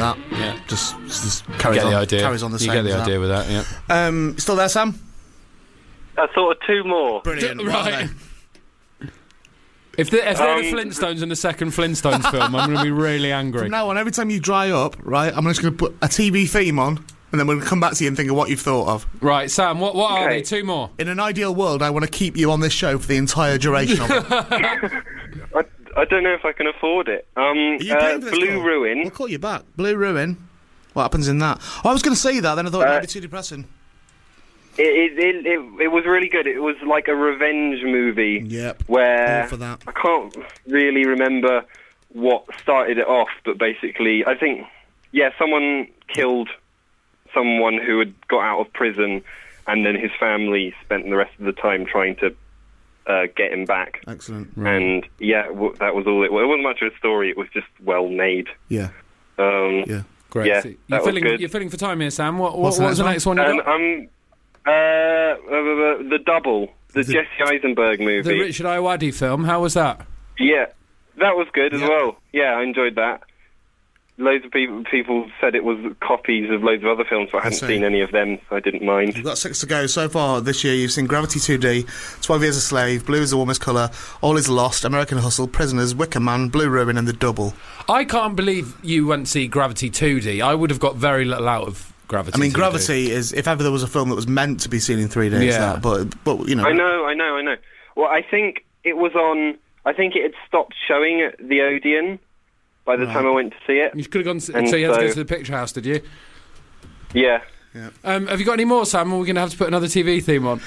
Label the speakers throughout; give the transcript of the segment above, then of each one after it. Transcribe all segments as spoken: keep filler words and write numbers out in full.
Speaker 1: that.
Speaker 2: Yeah.
Speaker 1: Just, just carries
Speaker 2: get
Speaker 1: on.
Speaker 2: the idea.
Speaker 1: Carries on the
Speaker 2: you
Speaker 1: same.
Speaker 2: get the
Speaker 1: as
Speaker 2: idea
Speaker 1: that.
Speaker 2: with that, yeah.
Speaker 1: Um, still there, Sam?
Speaker 3: I thought of two more.
Speaker 1: Brilliant.
Speaker 2: D-
Speaker 1: Well
Speaker 2: right.
Speaker 1: then.
Speaker 2: If, the, if they're
Speaker 3: Um,
Speaker 2: the Flintstones in the second Flintstones film, I'm going to be really angry.
Speaker 1: From now on, every time you dry up, right, I'm just going to put a T V theme on, and then we'll come back to you and think of what you've thought of.
Speaker 2: Right, Sam, what, what are
Speaker 3: Okay.
Speaker 2: they? Two more.
Speaker 1: In an ideal world, I want to keep you on this show for the entire duration of it.
Speaker 3: I, I don't know if I can afford it. Um,
Speaker 1: Are you
Speaker 3: uh,
Speaker 1: paying for this
Speaker 3: Blue
Speaker 1: call?
Speaker 3: Ruin.
Speaker 1: We'll call you back. Blue Ruin. What happens in that? Oh, I was going to say that, then I thought it
Speaker 3: Uh,
Speaker 1: might be too depressing.
Speaker 3: It, it, it, it, it was really good. It was like a revenge movie.
Speaker 1: Yep.
Speaker 3: Where
Speaker 1: All for that.
Speaker 3: I can't really remember what started it off, but basically, I think, yeah, someone killed someone who had got out of prison, and then his family spent the rest of the time trying to uh, get him back.
Speaker 1: Excellent.
Speaker 3: And yeah, w- that was all it was. It wasn't much of a story. It was just well made.
Speaker 1: Yeah.
Speaker 3: Um,
Speaker 1: Yeah.
Speaker 2: Great.
Speaker 3: Yeah,
Speaker 2: So
Speaker 3: that
Speaker 2: you're,
Speaker 3: was
Speaker 2: filling,
Speaker 3: good.
Speaker 2: you're filling for time here, Sam. What, what,
Speaker 1: What's
Speaker 2: what
Speaker 1: the
Speaker 2: was the
Speaker 1: next
Speaker 2: next one you
Speaker 3: And
Speaker 2: got?
Speaker 3: um, uh, uh, the Double, the,
Speaker 1: The-
Speaker 3: Jesse Eisenberg movie.
Speaker 2: The Richard Ayoade film. How was that?
Speaker 3: Yeah, that was good as
Speaker 1: Yeah.
Speaker 3: well. Yeah, I enjoyed that. Loads of people people said it was copies of loads of other films, but I hadn't
Speaker 1: see.
Speaker 3: seen any of them, so I didn't mind.
Speaker 1: You've got six to go. So far this year, you've seen Gravity two D, twelve Years a Slave, Blue is the Warmest Colour, All is Lost, American Hustle, Prisoners, Wicker Man, Blue Ruin, and The Double.
Speaker 2: I can't believe you went to see Gravity two D. I would have got very little out of Gravity
Speaker 1: I mean,
Speaker 2: two D.
Speaker 1: Gravity is, if ever there was a film that was meant to be seen in three D, it's
Speaker 2: Yeah.
Speaker 1: that. But, but, you know.
Speaker 3: I know, I know, I know. Well, I think it was on... I think it had stopped showing at the Odeon by the
Speaker 1: Right.
Speaker 3: time I went to see it.
Speaker 2: You could have gone... To,
Speaker 3: And
Speaker 2: so you had to go
Speaker 3: so-
Speaker 2: to the Picture House, did you?
Speaker 3: Yeah.
Speaker 2: Um, have you got any more, Sam? Or are we going to have to put another T V theme on?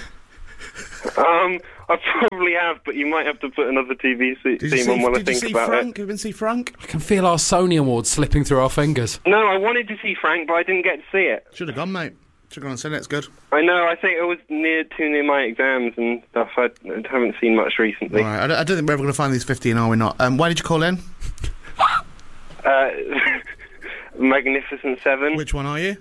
Speaker 3: Um, I probably have, but you might have to put another T V se-
Speaker 1: Did you
Speaker 3: theme
Speaker 1: see,
Speaker 3: on while I
Speaker 1: did you
Speaker 3: think
Speaker 1: see
Speaker 3: about
Speaker 1: Frank?
Speaker 3: it.
Speaker 1: Have you been to see Frank?
Speaker 2: I can feel our Sony Awards slipping through our fingers.
Speaker 3: No, I wanted to see Frank, but I didn't get to see it.
Speaker 1: Should have gone, mate. Should have gone and seen it. It's good.
Speaker 3: I know, I think it was near too near my exams and stuff. I, I haven't seen much recently.
Speaker 1: All right. I don't, I don't think we're ever going to find these fifteen, are we not? Um, why did you call in?
Speaker 3: Uh, Magnificent Seven.
Speaker 1: Which one are you?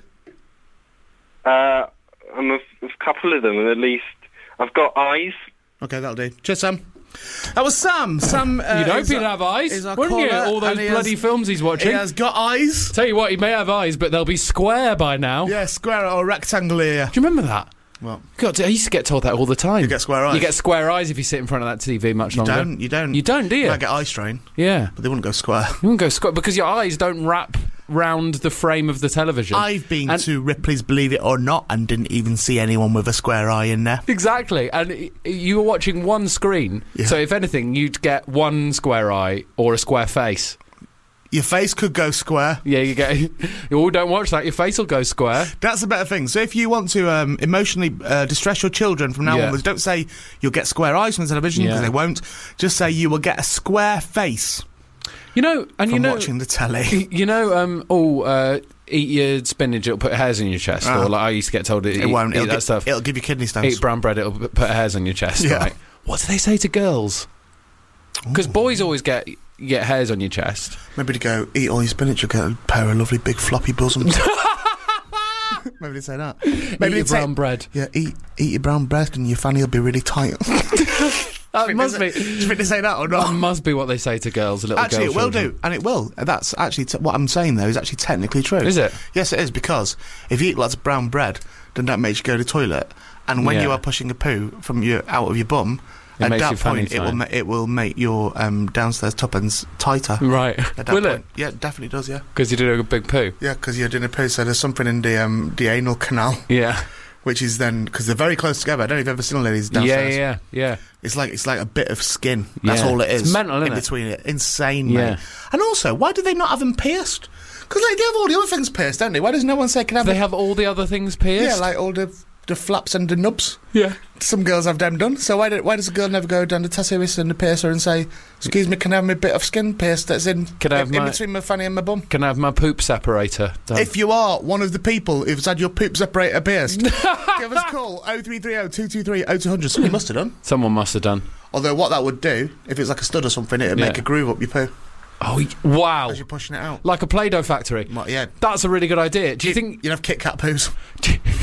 Speaker 3: Uh, I'm a, a couple of them, and at least I've got Eyes.
Speaker 1: Okay, that'll do. Cheers, Sam. That was Sam. Sam. Uh,
Speaker 2: You'd hope
Speaker 1: is
Speaker 2: he'd
Speaker 1: our-
Speaker 2: have eyes,
Speaker 1: is our
Speaker 2: wouldn't you?
Speaker 1: caller,
Speaker 2: All those
Speaker 1: and he
Speaker 2: bloody
Speaker 1: has-
Speaker 2: films he's watching.
Speaker 1: He has got eyes.
Speaker 2: Tell you what, he may have eyes, but they'll be square by now.
Speaker 1: Yeah, square or rectangle ear.
Speaker 2: Do you remember that?
Speaker 1: Well,
Speaker 2: God, I used to get told that all the time.
Speaker 1: You get square eyes.
Speaker 2: You get square eyes if you sit in front of that T V much
Speaker 1: you
Speaker 2: longer.
Speaker 1: don't. You don't.
Speaker 2: You don't, do you?
Speaker 1: You might get eye strain,
Speaker 2: Yeah.
Speaker 1: but they wouldn't go square.
Speaker 2: You wouldn't go square because your eyes don't wrap round the frame of the television.
Speaker 1: I've been
Speaker 2: And-
Speaker 1: to Ripley's Believe It or Not and didn't even see anyone with a square eye in there.
Speaker 2: Exactly, and y- you were watching one screen,
Speaker 1: Yeah.
Speaker 2: so if anything, you'd get one square eye or a square face.
Speaker 1: Your face could go square.
Speaker 2: Yeah, you get. Oh, don't watch that. Your face will go square.
Speaker 1: That's a better thing. So if you want to um, emotionally uh, distress your children from now
Speaker 2: Yeah.
Speaker 1: onwards, don't say you'll get square eyes from the television, because
Speaker 2: Yeah.
Speaker 1: they won't. Just say you will get a square face
Speaker 2: You know, and
Speaker 1: from
Speaker 2: you know,
Speaker 1: watching the telly.
Speaker 2: y- you know, um, oh, uh, eat your spinach. It'll put hairs in your chest.
Speaker 1: Ah.
Speaker 2: Or like I used to get told, eat,
Speaker 1: It won't.
Speaker 2: eat
Speaker 1: It'll,
Speaker 2: that
Speaker 1: gi-
Speaker 2: stuff.
Speaker 1: it'll give you kidney stones.
Speaker 2: Eat brown bread. It'll p- put hairs on your chest.
Speaker 1: Yeah.
Speaker 2: Right? What do they say to girls? Because boys always get get hairs on your chest.
Speaker 1: Maybe to go, eat all your spinach, you'll get a pair of lovely big floppy bosoms. Maybe they say that. Maybe
Speaker 2: Eat
Speaker 1: they
Speaker 2: your
Speaker 1: say,
Speaker 2: brown bread.
Speaker 1: yeah, eat eat your brown bread and your fanny will be really tight.
Speaker 2: That must be.
Speaker 1: Do you think they say that or
Speaker 2: That
Speaker 1: not?
Speaker 2: must be what they say to girls. Little
Speaker 1: Actually,
Speaker 2: girl
Speaker 1: it will
Speaker 2: children.
Speaker 1: do, and it will. That's actually t- what I'm saying. Though is actually technically true.
Speaker 2: Is it?
Speaker 1: Yes, it is, because if you eat lots of brown bread, then that makes you go to the toilet, and when
Speaker 2: Yeah.
Speaker 1: you are pushing a poo from your out of your bum,
Speaker 2: It
Speaker 1: at
Speaker 2: makes
Speaker 1: that
Speaker 2: your fanny
Speaker 1: point it will
Speaker 2: tight.
Speaker 1: ma- it will make your um, downstairs tuppence tighter.
Speaker 2: Right.
Speaker 1: At that
Speaker 2: Will
Speaker 1: point.
Speaker 2: it?
Speaker 1: Yeah, it definitely does. Yeah,
Speaker 2: Because you did a big poo.
Speaker 1: yeah, because you're doing a poo, so there's something in the um, the anal canal,
Speaker 2: Yeah.
Speaker 1: which is then because they're very close together. I don't know if you've ever seen a lady's
Speaker 2: Yeah,
Speaker 1: downstairs.
Speaker 2: yeah, yeah.
Speaker 1: It's like it's like a bit of skin. That's
Speaker 2: Yeah.
Speaker 1: all it is.
Speaker 2: It's mental, isn't
Speaker 1: in
Speaker 2: it?
Speaker 1: between it. Insane,
Speaker 2: Yeah.
Speaker 1: mate. And also, why do they not have them pierced? Because like they have all the other things pierced, don't they? Why does no one say can have?
Speaker 2: They
Speaker 1: a-
Speaker 2: have all the other things pierced.
Speaker 1: yeah, like all the the flaps and the nubs.
Speaker 2: yeah.
Speaker 1: Some girls have them done. So why do, why does a girl never go down to tattooist and the piercer and say, "Excuse me, can I have my bit of skin pierced that's in
Speaker 2: Can I have
Speaker 1: in, in
Speaker 2: my-
Speaker 1: between my fanny and my bum?"
Speaker 2: Can I have my poop separator done?
Speaker 1: If you are one of the people who's had your poop separator pierced, give us a call oh three three oh, two two three, oh two hundred. Somebody must have done.
Speaker 2: Someone must have done.
Speaker 1: Although what that would do, if it's like a stud or something, it'd make
Speaker 2: Yeah.
Speaker 1: a groove up your poo
Speaker 2: Oh, y- wow.
Speaker 1: as you're pushing it out.
Speaker 2: Like a Play-Doh factory.
Speaker 1: Well, yeah.
Speaker 2: That's a really good idea. Do you think...
Speaker 1: You'd have Kit Kat poos.
Speaker 2: Do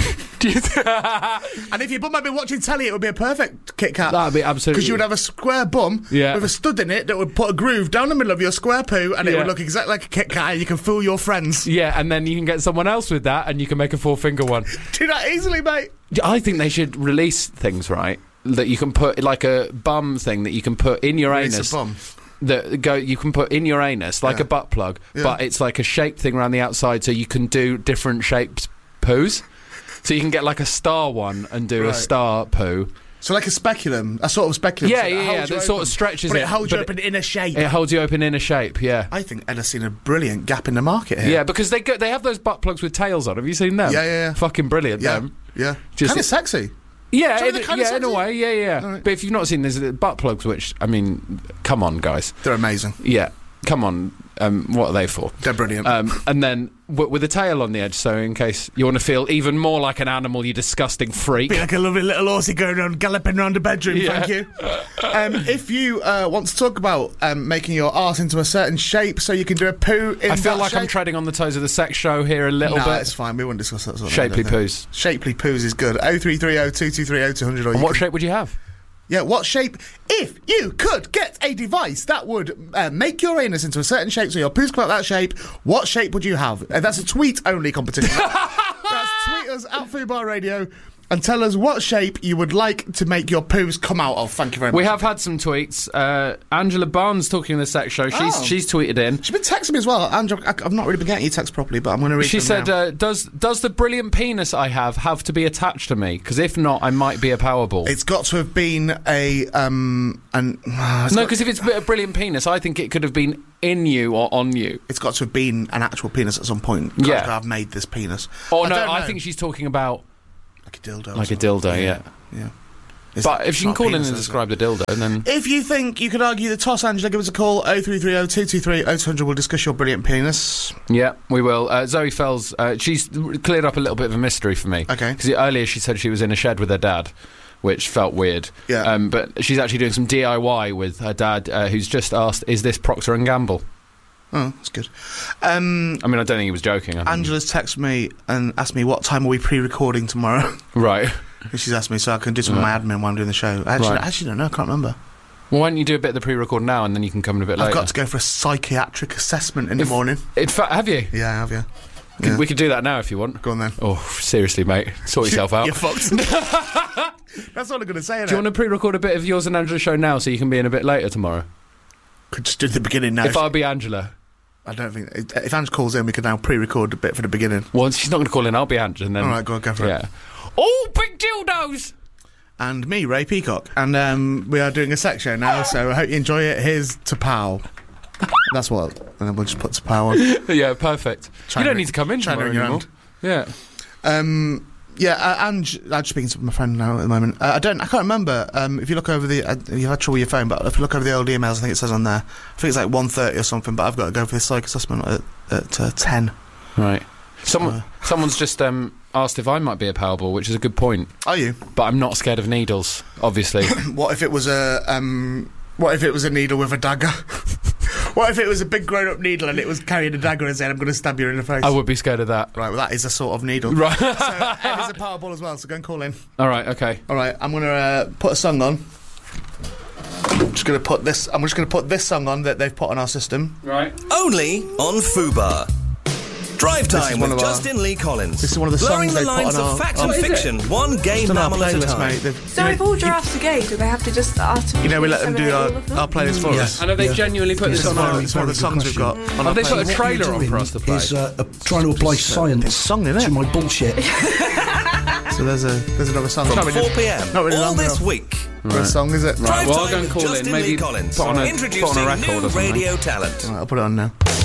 Speaker 2: Do you th-
Speaker 1: And if your bum had been watching telly, it would be a perfect Kit Kat.
Speaker 2: That'd be absolutely.
Speaker 1: Because you would have a square bum
Speaker 2: Yeah.
Speaker 1: with a stud in it that would put a groove down the middle of your square poo, and it
Speaker 2: Yeah.
Speaker 1: would look exactly like a Kit Kat, and you can fool your friends.
Speaker 2: Yeah, and then you can get someone else with that, and you can make a four-finger one.
Speaker 1: Do that easily, mate.
Speaker 2: I think they should release things, right, that you can put, like a bum thing that you can put in your
Speaker 1: Release
Speaker 2: anus.
Speaker 1: a bum.
Speaker 2: That go you can put in your anus, like
Speaker 1: Yeah.
Speaker 2: a butt plug,
Speaker 1: Yeah.
Speaker 2: but it's like a shaped thing around the outside, so you can do different shaped poos. So you can get like a star one and do a
Speaker 1: Right.
Speaker 2: star poo.
Speaker 1: So like a speculum, a sort of speculum.
Speaker 2: Yeah,
Speaker 1: so
Speaker 2: yeah,
Speaker 1: that
Speaker 2: yeah,
Speaker 1: holds you
Speaker 2: that sort
Speaker 1: open.
Speaker 2: of stretches
Speaker 1: but
Speaker 2: it,
Speaker 1: it holds
Speaker 2: but
Speaker 1: you open in a shape.
Speaker 2: It holds you open in a shape, yeah.
Speaker 1: I think Ed has seen a brilliant gap in the market here.
Speaker 2: Yeah, because they go, they have those butt plugs with tails on. Have you seen them?
Speaker 1: Yeah, yeah, yeah.
Speaker 2: Fucking brilliant,
Speaker 1: yeah,
Speaker 2: them.
Speaker 1: yeah.
Speaker 2: Just-
Speaker 1: Kind of sexy.
Speaker 2: Yeah,
Speaker 1: So
Speaker 2: in,
Speaker 1: they're kinda
Speaker 2: yeah, in a
Speaker 1: sexy?
Speaker 2: way, yeah, yeah.
Speaker 1: Alright.
Speaker 2: But if you've not seen, there's uh, butt plugs, which, I mean, come on, guys.
Speaker 1: They're amazing.
Speaker 2: Yeah, come on. Um, what are they for?
Speaker 1: They're brilliant.
Speaker 2: Um, and then w- with a tail on the edge, so in case you want to feel even more like an animal, you disgusting freak.
Speaker 1: Be like a lovely little horsey going around, galloping around the bedroom,
Speaker 2: Yeah.
Speaker 1: thank you. Um, if you uh, want to talk about um, making your arse into a certain shape so you can do a poo in
Speaker 2: I feel
Speaker 1: that
Speaker 2: like I'm
Speaker 1: shape-
Speaker 2: treading on the toes of the sex show here a little
Speaker 1: No,
Speaker 2: bit.
Speaker 1: it's fine. We won't discuss that sort of
Speaker 2: Shapely
Speaker 1: thing, I don't
Speaker 2: poos.
Speaker 1: think. Shapely poos is good. oh three three oh two two three oh two hundred. Or
Speaker 2: And
Speaker 1: you
Speaker 2: what
Speaker 1: can-
Speaker 2: shape would you have?
Speaker 1: Yeah, what shape? If you could get a device that would uh, make your anus into a certain shape so your poos come out that shape, what shape would you have? Uh, that's a tweet-only competition. That's tweet us at Fubar Radio and tell us what shape you would like to make your poos come out of. Thank you very much.
Speaker 2: We have had some tweets. Uh, Angela Barnes talking in the sex show. She's
Speaker 1: Oh.
Speaker 2: she's tweeted in.
Speaker 1: She's been texting me as well. Andrew, I, I've not really been getting your text properly, but I'm going to read
Speaker 2: She
Speaker 1: them
Speaker 2: said,
Speaker 1: now.
Speaker 2: uh, "Does does the brilliant penis I have have to be attached to me? Because if not, I might be a Powerball."
Speaker 1: It's got to have been a... Um, an, uh, it's
Speaker 2: No,
Speaker 1: got-
Speaker 2: because if it's a brilliant penis, I think it could have been in you or on you.
Speaker 1: It's got to have been an actual penis at some point.
Speaker 2: Yeah.
Speaker 1: I've made this penis.
Speaker 2: Oh
Speaker 1: I
Speaker 2: no,
Speaker 1: don't
Speaker 2: I
Speaker 1: know.
Speaker 2: think she's talking about
Speaker 1: Like a dildo. or
Speaker 2: like a
Speaker 1: something.
Speaker 2: dildo. Yeah,
Speaker 1: Yeah. It's
Speaker 2: but if she can
Speaker 1: not a
Speaker 2: call in
Speaker 1: penis,
Speaker 2: and
Speaker 1: is it?
Speaker 2: describe the dildo, then
Speaker 1: If you think you could argue the toss, Angela, give us a call. oh three three oh two two three oh two hundred. We'll discuss your brilliant penis.
Speaker 2: yeah, we will. Uh, Zoe Fells, uh, she's cleared up a little bit of a mystery for me.
Speaker 1: Okay.
Speaker 2: Because earlier she said she was in a shed with her dad, which felt weird.
Speaker 1: Yeah.
Speaker 2: Um, but she's actually doing some D I Y with her dad, uh, who's just asked, "Is this Procter and Gamble?"
Speaker 1: Oh, that's good. Um,
Speaker 2: I mean, I don't think he was joking. I think-
Speaker 1: Angela's texted me and asked me what time are we pre-recording tomorrow.
Speaker 2: Right.
Speaker 1: And she's asked me so I can do some of my admin while I'm doing the show. I actually,
Speaker 2: Right.
Speaker 1: I actually don't know. I can't remember.
Speaker 2: Well, why don't you do a bit of the pre-record now, and then you can come in a bit later?
Speaker 1: I've got to go for a psychiatric assessment in
Speaker 2: If-
Speaker 1: the morning.
Speaker 2: In fact, have you?
Speaker 1: Yeah, I have, yeah.
Speaker 2: Could-
Speaker 1: Yeah.
Speaker 2: We could do that now if you want.
Speaker 1: Go on then.
Speaker 2: Oh, seriously, mate. Sort yourself out.
Speaker 1: You're fucked. That's all I'm going to say.
Speaker 2: Do you want to pre-record a bit of yours and Angela's show now so you can be in a bit later tomorrow?
Speaker 1: Could just do the beginning now.
Speaker 2: If I be Angela.
Speaker 1: I don't think... If Ange calls in, we could now pre-record a bit for the beginning.
Speaker 2: Well, she's not going to call in. I'll be Angela. And then,
Speaker 1: All right, go on, go for it.
Speaker 2: yeah. Oh, big dildos!
Speaker 1: And me, Ray Peacock. And um, we are doing a sex show now, so I hope you enjoy it. Here's to Pow. That's what. And then we'll just put to Pow on.
Speaker 2: Yeah, perfect.
Speaker 1: China-
Speaker 2: you don't need to come in
Speaker 1: China
Speaker 2: tomorrow
Speaker 1: in your
Speaker 2: anymore.
Speaker 1: hand.
Speaker 2: Yeah.
Speaker 1: Um, yeah, uh, Ange, I'm speaking to my friend now at the moment. Uh, I don't, I can't remember. Um, if you look over the, uh, you've had trouble with your phone, but if you look over the old emails, I think it says on there. I think it's like one thirty or something. But I've got to go for the psych assessment at, at uh, ten.
Speaker 2: Right. Someone,
Speaker 1: Uh.
Speaker 2: someone's just um, asked if I might be a Powerball, which is a good point.
Speaker 1: Are you?
Speaker 2: But I'm not scared of needles, obviously.
Speaker 1: What if it was a, um, what if it was a needle with a dagger? What if it was a big grown-up needle and it was carrying a dagger and said, "I'm going to stab you in the face"?
Speaker 2: I would be scared of that.
Speaker 1: Right, well, that is a sort of needle.
Speaker 2: Right.
Speaker 1: So Ed is a Powerball as well. So go and call in.
Speaker 2: All right, okay.
Speaker 1: All right, I'm going to uh, put a song on. I'm just going to put this. I'm just going to put this song on that they've put on our system.
Speaker 2: Right.
Speaker 4: Only on Fubar. Drive
Speaker 1: This is
Speaker 4: Time
Speaker 1: one
Speaker 4: with
Speaker 1: of our-
Speaker 4: Justin Lee Collins.
Speaker 1: this is one of the
Speaker 4: Blurring
Speaker 1: songs
Speaker 4: the
Speaker 1: they put
Speaker 4: lines
Speaker 1: on
Speaker 4: of
Speaker 1: our-
Speaker 4: fact
Speaker 1: on-
Speaker 4: and
Speaker 1: What is
Speaker 4: fiction, one gay
Speaker 1: It's on our
Speaker 4: mammal at a
Speaker 1: playlist,
Speaker 4: time.
Speaker 1: mate. They've-
Speaker 5: So
Speaker 1: you know,
Speaker 5: if all
Speaker 1: you-
Speaker 5: giraffes are gay, do they have to just artificially
Speaker 1: You know, we let them do
Speaker 5: inseminate
Speaker 1: our,
Speaker 5: all of them?
Speaker 1: our playlist for us.
Speaker 2: And have they genuinely put
Speaker 1: This
Speaker 2: this
Speaker 1: is
Speaker 2: on
Speaker 1: one
Speaker 2: our...
Speaker 1: of, it's one of the songs we've got. On our
Speaker 2: Have they put a
Speaker 1: playlist.
Speaker 2: trailer on
Speaker 6: doing
Speaker 2: for us to play?
Speaker 6: is uh, uh, trying to apply science
Speaker 1: This song, innit?
Speaker 6: to my bullshit.
Speaker 1: So there's a there's another song.
Speaker 4: From
Speaker 1: Not really-
Speaker 4: four p.m.
Speaker 1: not really
Speaker 4: all
Speaker 1: long
Speaker 4: this
Speaker 1: enough.
Speaker 4: week.
Speaker 1: For a song, is it?
Speaker 2: Right,
Speaker 4: Drive
Speaker 2: well, I'll
Speaker 4: Time
Speaker 2: go and
Speaker 4: with
Speaker 2: call in.
Speaker 4: Justin
Speaker 2: Maybe
Speaker 4: Lee Collins.
Speaker 2: put on a- put on a
Speaker 4: Introducing
Speaker 2: record or
Speaker 4: new
Speaker 2: something.
Speaker 4: radio talent.
Speaker 1: All right, I'll put it on now.